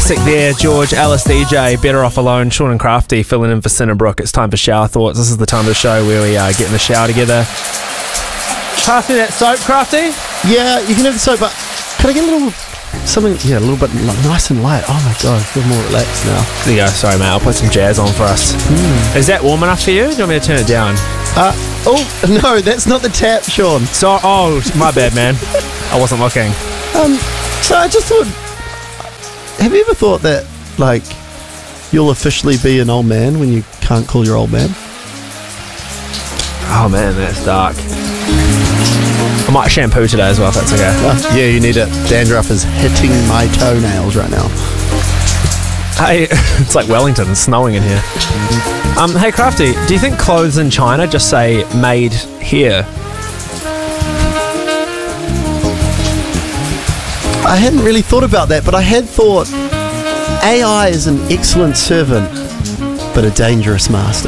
Classic there, George, Alice DJ, Better Off Alone, Sean and Crafty filling in for Cinderbrook. It's time for Shower Thoughts. This is the time of the show where we get in the shower together. Pass me that soap, Crafty. Yeah, you can have the soap, but can I get a little something? Yeah, a little bit nice and light. Oh my god, I feel more relaxed now. There you go. Sorry, mate. I'll put some jazz on for us. Is that warm enough for you? Do you want me to turn it down? Oh no, that's not the tap, Sean. So, my bad, man. I wasn't looking. So I just thought, have you ever thought that, like, you'll officially be an old man when you can't call your old man? Oh man, that's dark. I might shampoo today as well, if that's okay. Yeah, you need it. Dandruff is hitting my toenails right now. Hey, it's like Wellington, it's snowing in here. Hey Crafty, do you think clothes in China just say made here? I hadn't really thought about that, but I had thought AI is an excellent servant, but a dangerous master.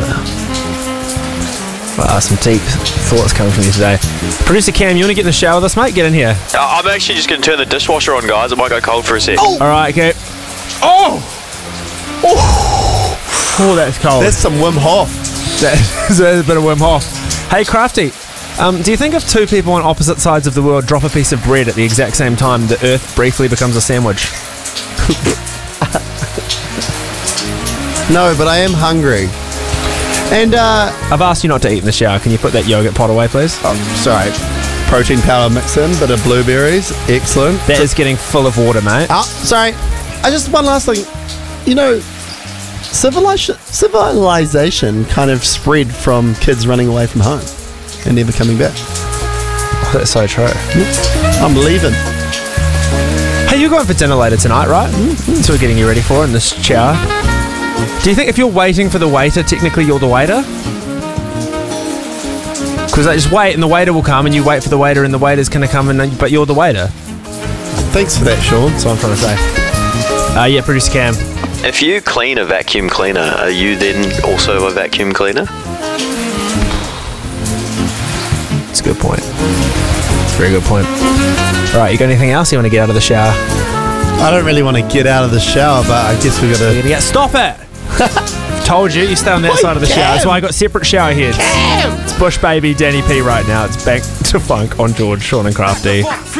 Some deep thoughts coming from you today. Producer Cam, you want to get in the shower with us, mate? Get in here. I'm actually just going to turn the dishwasher on, guys. It might go cold for a sec. All right, okay. Oh, that's cold. That's some Wim Hof. That is a bit of Wim Hof. Hey, Crafty, do you think if two people on opposite sides of the world drop a piece of bread at the exact same time, the Earth briefly becomes a sandwich? No, but I am hungry. And I've asked you not to eat in the shower. Can you put that yogurt pot away, please? oh, sorry. Protein powder mix in, bit of blueberries. Excellent. That is getting full of water, mate. Oh, sorry. Just one last thing. You know, civilization kind of spread from kids running away from home and never coming back. Oh, that's so true. I'm leaving. Hey, you're going for dinner later tonight, right? So we're getting you ready for it in this shower. Do you think if you're waiting for the waiter, technically you're the waiter? Because they just wait and the waiter will come and you wait for the waiter and the waiter's going to come but you're the waiter. Thanks for that, Sean. That's what I'm trying to say. Yeah, Producer Cam. If you clean a vacuum cleaner, are you then also a vacuum cleaner? That's a good point. It's a very good point. All right, you got anything else you want to get out of the shower? I don't really want to get out of the shower, but I guess we got to... Stop it! Told you stay on that side of the shower. That's why I got separate shower heads. It's Bush Baby, Danny P right now. It's back to funk on George, Sean and Crafty.